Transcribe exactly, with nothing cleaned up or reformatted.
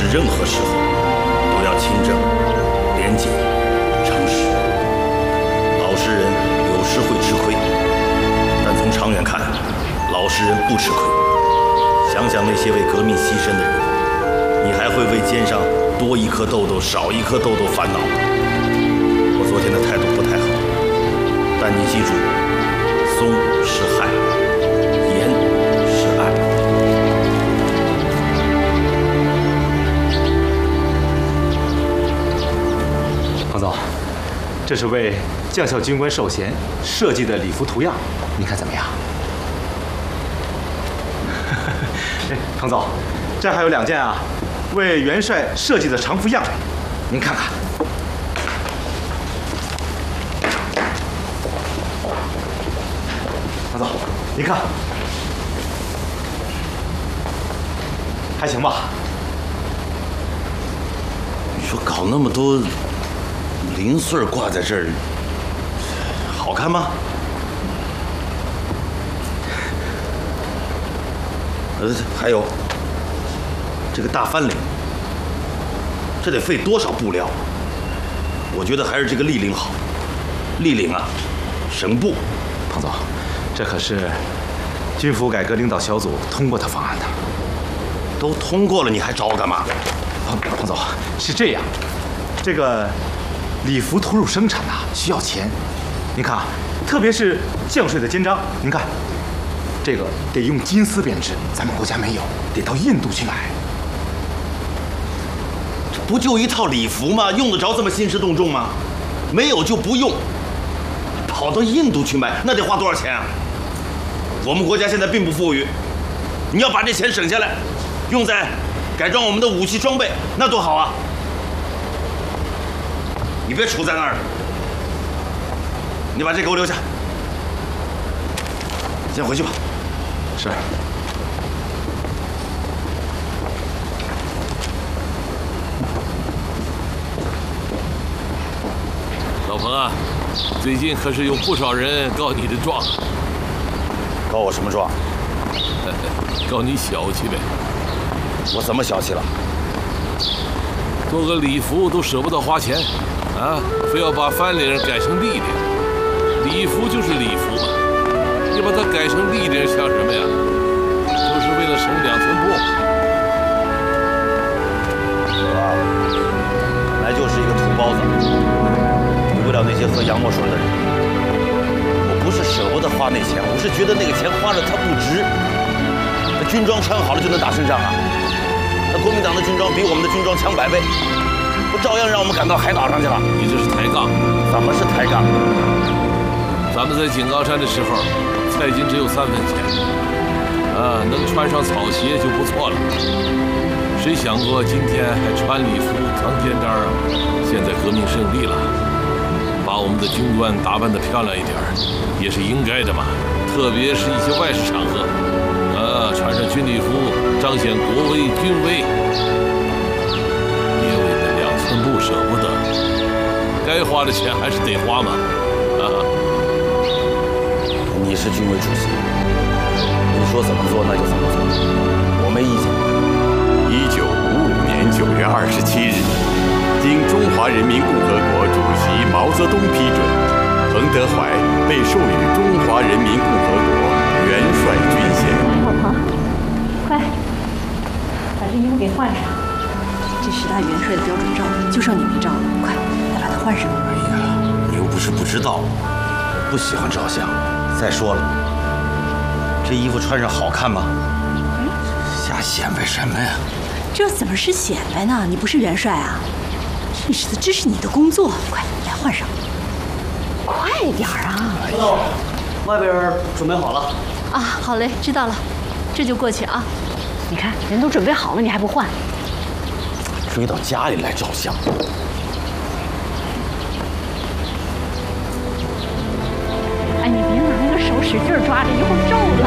事任何时候都要清正、廉洁、诚实。老实人有时会吃亏，但从长远看，老实人不吃亏。想想那些为革命牺牲的人，你还会为肩上多一颗痘痘、少一颗痘痘烦恼吗？我昨天的态度不太好，但你记住，松是害，严是爱。 彭总，这是为将校军官授衔设计的礼服图样，您看怎么样？哎，彭总，这还有两件啊，为元帅设计的常服样式，您看看。彭总，您看，还行吧？ 你说搞那么多零碎挂在这儿，好看吗？呃，还有这个大翻领，这得费多少布料？我觉得还是这个立领好。立领啊，省布。 彭总，这可是军服改革领导小组通过的方案呢。 都通过了，你还找我干嘛？ 彭彭总，是这样，这个礼服投入生产呐、啊，需要钱。您看啊，特别是将帅的肩章，您看，这个得用金丝编织，咱们国家没有，得到印度去买。 这不就一套礼服吗？用得着这么兴师动众吗？没有就不用。跑到印度去买，那得花多少钱啊？我们国家现在并不富裕，你要把这钱省下来，用在改装我们的武器装备，那多好啊！你别杵在那儿，你把这给我留下，先回去吧。 是。 老彭啊，最近可是有不少人告你的状， 告我什么状？ 告你小气呗。 我怎么小气了？ 做个礼服都舍不得花钱，啊，非要把翻领改成立领。礼服就是礼服嘛，你把它改成立领像什么呀？就是为了省两寸布。 我本来就是一个土包子，比不了那些喝洋墨水的人。我不是舍不得花那钱，我是觉得那个钱花了它不值。那军装穿好了就能打胜仗啊？那国民党的军装比我们的军装强百倍，不照样让我们赶到海岛上去了？ 你这是抬杠。 怎么是抬杠？ 咱们在井冈山的时候，菜金只有三分钱，啊，能穿上草鞋就不错了。谁想过今天还穿礼服、扛肩章啊？现在革命胜利了，把我们的军官打扮得漂亮一点，也是应该的嘛。特别是一些外事场合，啊，穿上军礼服，彰显国威军威。别为那两寸布舍不得，该花的钱还是得花嘛，啊。 你是军委主席，你说怎么做那就怎么做，我没意见。 一九五五年九月二十七日，经中华人民共和国主席毛泽东批准，彭德怀被授予中华人民共和国元帅军衔。 老彭，快把这衣服给换上。这十大元帅的标准照就剩你没照了，快来把它换上。 哎呀，你又不是不知道，我不喜欢照相。再说了，这衣服穿上好看吗？ 嗯， 瞎显摆什么呀？ 这怎么是显摆呢？你不是元帅啊！真是的，这是你的工作，快来换上。快点儿啊！ 知道了，外边准备好了。 啊，好嘞，知道了，这就过去啊。你看人都准备好了，你还不换？ 追到家里来照相。 哎，你别拿那个手使劲抓着，一会儿皱了。